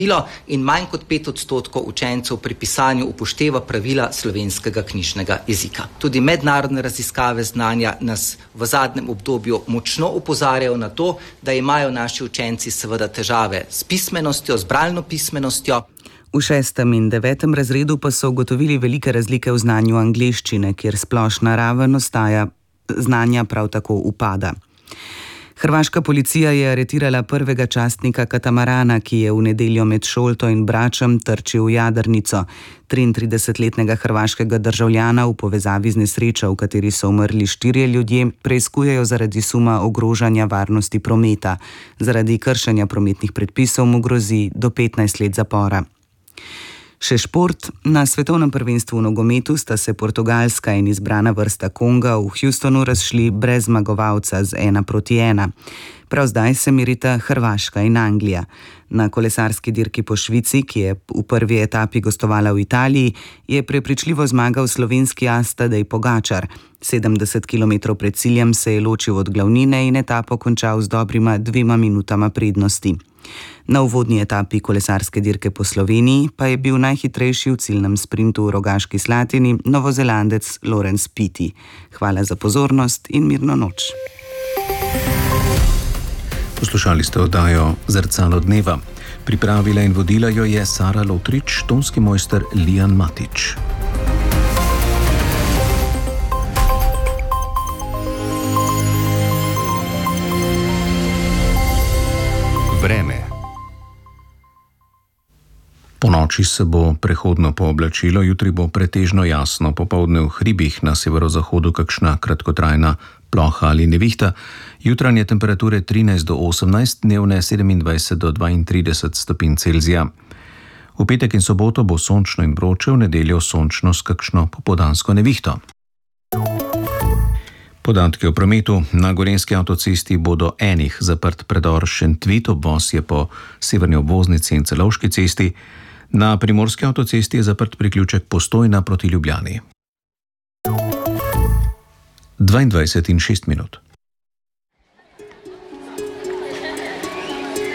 in manj kot 5% učencev pri pisanju upošteva pravila slovenskega knjižnega jezika. Tudi mednarodne raziskave znanja nas v zadnjem obdobju močno opozarjajo na to, da imajo naši učenci seveda težave s pismenostjo, z bralno pismenostjo. V 6. in 9. razredu pa so ugotovili velike razlike v znanju angleščine, kjer splošna raven znanja prav tako upada. Hrvaška policija je aretirala prvega častnika katamarana, ki je v nedeljo med Šolto in Bračem trčil v jadrnico. 33-letnega hrvaškega državljana v povezavi z nesrečo, v kateri so umrli 4 ljudje, preiskujejo zaradi suma ogrožanja varnosti prometa. Zaradi kršenja prometnih predpisov mu grozi do 15 let zapora. Še šport. Na svetovnem prvenstvu v nogometu sta se Portugalska in izbrana vrsta Konga v Houstonu razšli brez zmagovalca z 1-1. Prav zdaj se merita Hrvaška in Anglija. Na kolesarski dirki po Švici, ki je v prvi etapi gostovala v Italiji, je prepričljivo zmagal slovenski as Tadej Pogačar. 70 km pred ciljem se je ločil od glavnine in etapo končal z dobrima 2 minutama prednosti. Na uvodni etapi kolesarske dirke po Sloveniji pa je bil najhitrejši v ciljnem sprintu v Rogaški Slatini Novozelandec Laurens Piti. Hvala za pozornost in mirno noč. Poslušali ste oddajo Zrcalo dneva. Pripravila in vodila jo je Sara Lotrič, tonski mojster Lijan Matič. Vreme. Ponoči se bo prehodno pooblačilo, jutri bo pretežno jasno, popoldne v hribih na severozahodu kakšna kratkotrajna ploha ali nevihta, jutranje temperature 13 do 18, dnevne 27 do 32 stopinj Celzija. V petek in soboto bo sončno in vroče, v nedeljo sončno s kakšno popoldansko nevihto. Podatki o prometu. Na Gorenjski avtocesti bo do enih zaprt predor Šentvit, obvoz je po severni obvoznici in Celovški cesti. Na Primorski avtocesti je zaprt priključek Postojna proti Ljubljani. 22 in 6 minut.